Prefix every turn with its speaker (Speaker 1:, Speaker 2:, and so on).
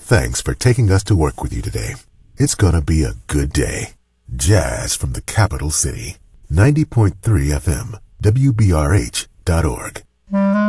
Speaker 1: thanks for taking us to work with you today. It's gonna be a good day. Jazz from the capital city. 90.3 FM, WBRH.org.